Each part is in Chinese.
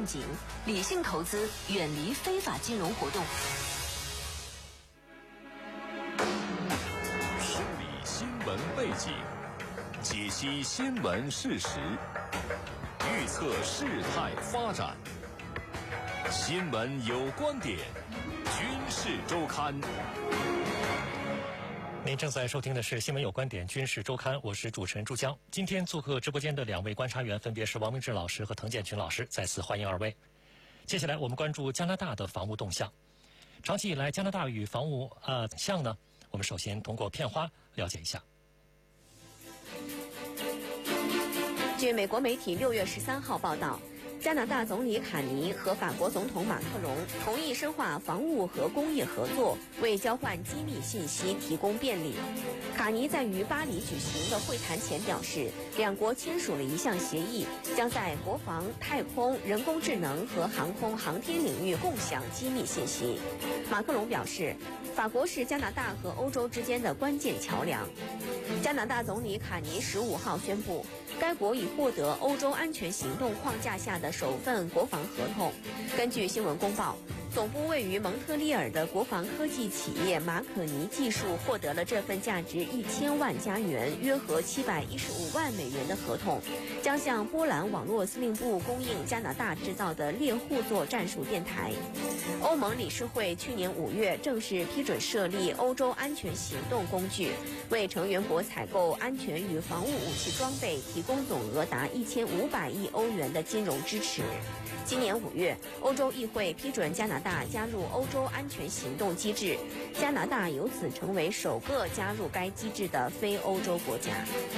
陷阱，理性投资，远离非法金融活动。 梳理新闻背景，解析新闻事实，预测事态发展。新闻有观点，军事周刊。 您正在收听的是《新闻有观点·军事周刊》，我是主持人朱江。今天做客直播间的两位观察员分别是王明志老师和滕建群老师，再次欢迎二位。接下来我们关注加拿大的防务动向。长期以来，加拿大与防务项呢，我们首先通过片花了解一下。 据美国媒体6月13号报道，加拿大总理卡尼和法国总统马克龙同意深化防务和工业合作，为交换机密信息提供便利。卡尼在与巴黎举行的会谈前表示，两国签署了一项协议，将在国防、太空、人工智能和航空航天领域共享机密信息。马克龙表示，法国是加拿大和欧洲之间的关键桥梁。加拿大总理卡尼15号宣布，该国已获得欧洲安全行动框架下的首份国防合同。根据新闻公报，总部位于蒙特利尔的国防科技企业马可尼技术获得了这份价值1000万加元，约合715万美元的合同，将向波兰网络司令部供应加拿大制造的猎户座战术电台。欧盟理事会去年5月正式批准设立欧洲安全行动工具，为成员国采购安全与防务武器装备提供总额达1500亿欧元的金融支持。今年5月，欧洲议会批准加拿大加入欧洲安全行动机制，加拿大由此成为首个加入该机制的非欧洲国家。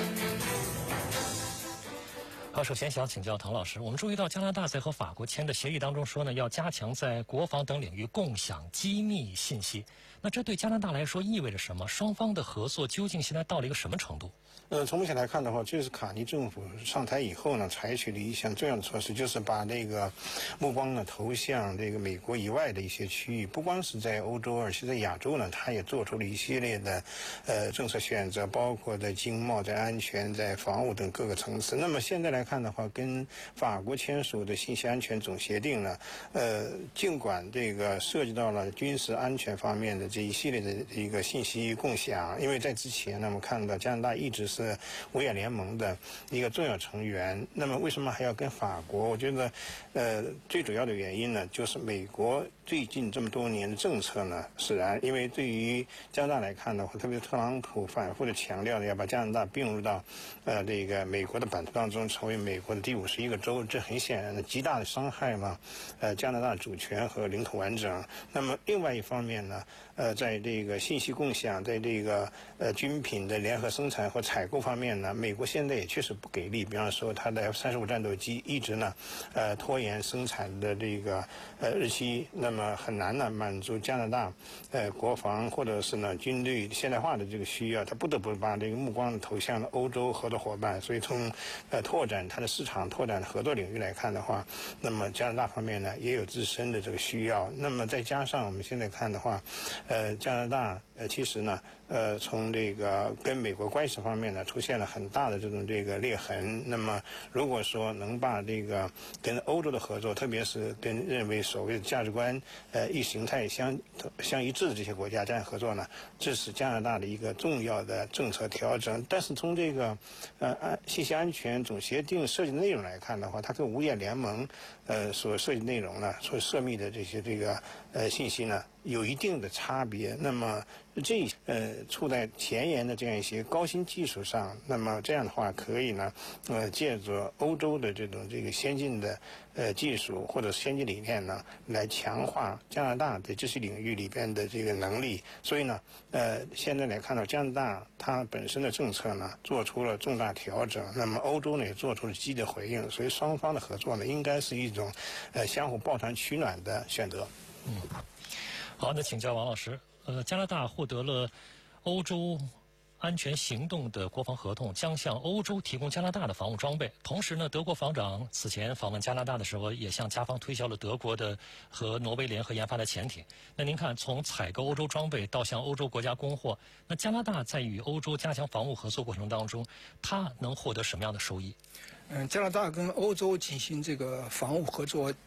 好，首先想请教滕老师，我们注意到加拿大在和法国签的协议当中说呢，要加强在国防等领域共享机密信息。那这对加拿大来说意味着什么？双方的合作究竟现在到了一个什么程度？ 从目前来看的话，这是卡尼政府上台以后呢，采取的一项重要的措施，就是把这个目光呢投向这个美国以外的一些区域，不光是在欧洲，而且在亚洲呢，它也做出了一系列的政策选择，包括在经贸、在安全、在防务等各个层次。那么现在来看的话，跟法国签署的信息安全总协定呢，尽管这个涉及到了军事安全方面的这一系列的一个信息共享，因为在之前呢，我们看到加拿大一直是五眼联盟的一个重要成员。那么为什么还要跟法国？我觉得最主要的原因呢，就是美国最近这么多年的政策呢使然。因为对于加拿大来看的话，特别是特朗普反复的强调的要把加拿大并入到这个美国的版图当中，成为美国的第51个州，这很显然的极大的伤害了加拿大主权和领土完整。那么另外一方面呢，在这个信息共享，在这个军品的联合生产和采购方面呢，美国现在也确实不给力。比方说，它的F-35战斗机一直呢拖延生产的这个日期，那么很难呢满足加拿大国防或者是呢军队现代化的这个需要，它不得不把这个目光投向了欧洲合作伙伴。所以从拓展它的市场、拓展合作领域来看的话，那么加拿大方面呢也有自身的这个需要。那么再加上我们现在看的话，加拿大其实呢从这个跟美国关系方面呢出现了很大的这种这个裂痕。那么如果说能把这个跟欧洲的合作，特别是跟认为所谓的价值观意识形态相一致的这些国家这样合作呢，这是加拿大的一个重要的政策调整。但是从这个信息安全总协定涉及的内容来看的话，它跟五眼联盟所涉及内容呢，所涉密的这些这个信息呢有一定的差别。那么这处在前沿的这样一些高新技术上，那么这样的话可以呢借助欧洲的这种这个先进的技术或者先进理念呢，来强化加拿大在这些领域里边的这个能力。所以呢现在来看到加拿大它本身的政策呢做出了重大调整，那么欧洲呢也做出了积极的回应。所以双方的合作呢应该是一种相互抱团取暖的选择。 好，那请教王老师，加拿大获得了欧洲安全行动的国防合同，将向欧洲提供加拿大的防务装备。同时呢，德国防长此前访问加拿大的时候，也向加方推销了德国的和挪威联合研发的潜艇。那您看，从采购欧洲装备到向欧洲国家供货，那加拿大在与欧洲加强防务合作过程当中，它能获得什么样的收益？ 加拿大跟欧洲进行这个防务合作，